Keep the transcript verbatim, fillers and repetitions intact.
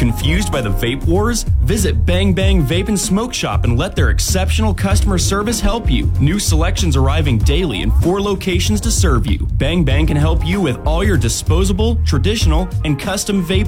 Confused by the vape wars? Visit Bang Bang Vape and Smoke Shop and let their exceptional customer service help you. New selections arriving daily in four locations to serve you. Bang Bang can help you with all your disposable, traditional, and custom vape